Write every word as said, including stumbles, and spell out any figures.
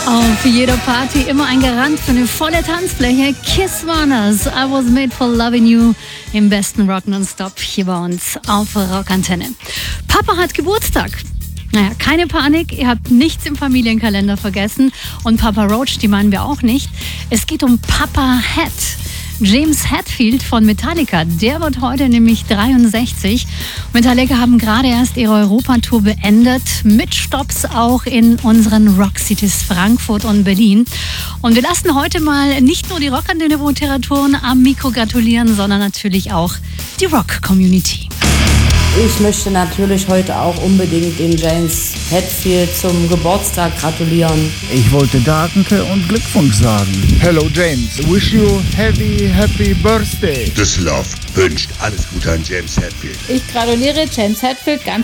Auf jeder Party immer ein Garant für eine volle Tanzfläche. Kiss Warners, I was made for loving you im besten Rock nonstop hier bei uns auf Rockantenne. Papa hat Geburtstag. Naja, keine Panik, ihr habt nichts im Familienkalender vergessen und Papa Roach, die meinen wir auch nicht. Es geht um Papa Hat. James Hetfield von Metallica, der wird heute nämlich dreiundsechzig. Metallica haben gerade erst ihre Europatour beendet, mit Stopps auch in unseren Rock-Cities Frankfurt und Berlin. Und wir lassen heute mal nicht nur die Rockantenne-Moderatoren am Mikro gratulieren, sondern natürlich auch die Rock-Community. Ich möchte natürlich heute auch unbedingt den James Hetfield zum Geburtstag gratulieren. Ich wollte Danke und Glückwunsch sagen. Hello James, wish you happy, happy birthday. Düsseldorf wünscht alles Gute an James Hetfield. Ich gratuliere James Hetfield ganz